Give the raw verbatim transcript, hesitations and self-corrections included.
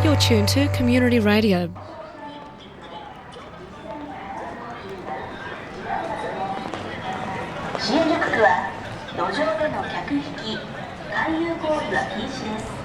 You're tuned to Community Radio. 新宿区は路上での客引き、勧誘行為は禁止です。